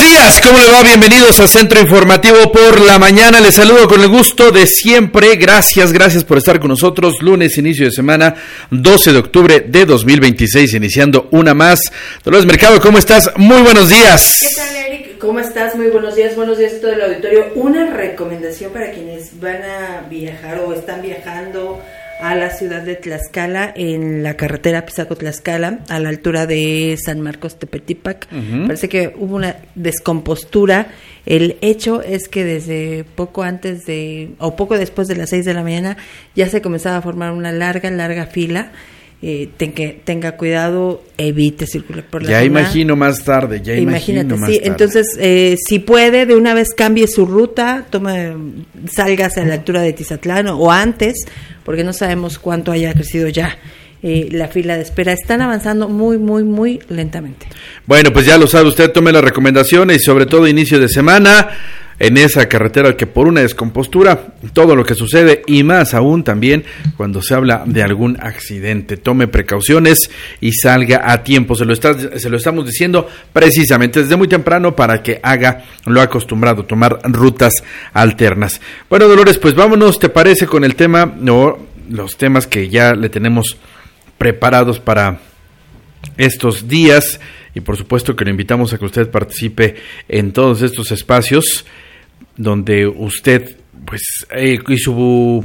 días, ¿cómo le va? Bienvenidos a Centro Informativo por la mañana. Les saludo con el gusto de siempre. Gracias por estar con nosotros. Lunes, inicio de semana, 12 de octubre de 2026, iniciando una más. Dolores Mercado, ¿cómo estás? Muy buenos días. ¿Qué tal, Eric? ¿Cómo estás? Muy buenos días a todo el auditorio. Una recomendación para quienes van a viajar o están viajando a la ciudad de Tlaxcala, en la carretera Pisaco-Tlaxcala, a la altura de San Marcos Tepetipac. Parece que hubo una descompostura. El hecho es que desde poco poco después de las 6 de la mañana ya se comenzaba a formar una larga fila. Tenga cuidado, evite circular por la zona. Ya imagino más tarde, Imagínate, sí. Entonces, si puede, de una vez cambie su ruta, salga hacia la altura de Tizatlán o antes, porque no sabemos cuánto haya crecido ya la fila de espera. Están avanzando muy lentamente. Bueno, pues ya lo sabe usted, tome las recomendaciones y sobre todo inicio de semana en esa carretera que por una descompostura, todo lo que sucede y más aún también cuando se habla de algún accidente. Tome precauciones y salga a tiempo. Se lo estamos diciendo precisamente desde muy temprano para que haga lo acostumbrado, tomar rutas alternas. Bueno, Dolores, pues vámonos, ¿te parece con el tema, los temas que ya le tenemos preparados para estos días? Y por supuesto que lo invitamos a que usted participe en todos estos espacios donde usted pues y su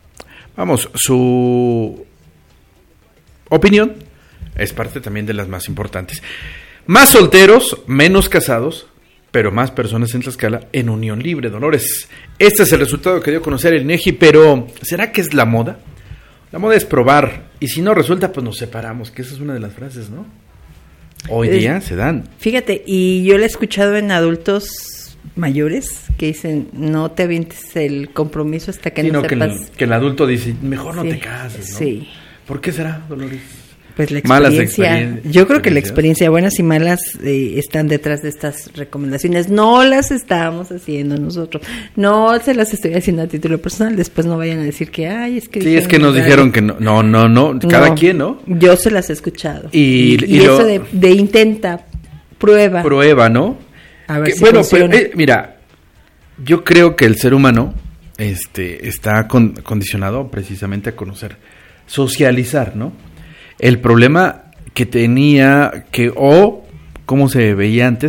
opinión es parte también de las más importantes. Más solteros, menos casados, pero más personas en Tlaxcala en unión libre, Dolores. Este es el resultado que dio a conocer el INEGI, pero ¿será que es la moda? La moda es probar, y si no resulta, pues nos separamos, que esa es una de las frases, ¿no? Hoy día se dan. Fíjate, y yo lo he escuchado en adultos mayores que dicen, no te avientes el compromiso hasta que no sepas. Que el adulto dice, mejor no te cases, ¿no? Sí. ¿Por qué será, Dolores? Pues la experiencia. Yo creo que la experiencia, buenas y malas, están detrás de estas recomendaciones. No las estamos haciendo nosotros. No se las estoy haciendo a título personal. Después no vayan a decir que, es que... Sí, es que nos dijeron que no. Cada quien, ¿no? Yo se las he escuchado. Y eso de intenta, prueba. Prueba, ¿no? A ver si funciona. Pero, mira, yo creo que el ser humano está condicionado precisamente a conocer, socializar, ¿no? El problema que tenía, cómo se veía antes,